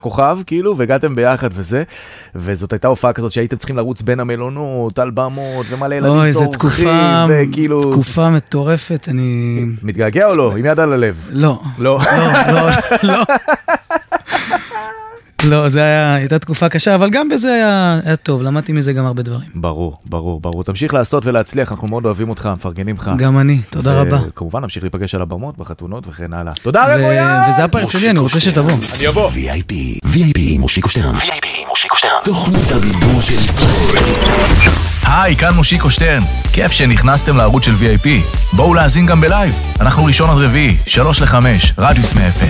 כוכב, כאילו, והגעתם ביחד וזה, וזאת הייתה הופעה כזאת שהייתם צריכים לרוץ בין המלונות, על במות, ומלא ילדים צורכים, וכאילו... תקופה מטורפת, אני... מתגעגע או לא? עם יד על הלב? לא. לא. לא. לא, זה הייתה תקופה קשה, אבל גם בזה היה טוב, למדתי מזה גם הרבה דברים. ברור. תמשיך לעשות ולהצליח, אנחנו מאוד אוהבים אותך, מפרגנים לך. גם אני, תודה רבה. וכמובן, נמשיך להיפגש על הבמות, בחתונות וכן הלאה. תודה רבויה! וזה הפרק שלי, אני רוצה שתבוא. אני אבוא. VIP מושיקו שטרן. תוכנית הבידור של ישראל. היי, כאן מושיקו שטרן. כיף שנכנסתם לערוץ של VIP. בואו להאזין גם בלייב. אנחנו ראשון עד רביעי, 3 ל-5, רדיוס מ-FM.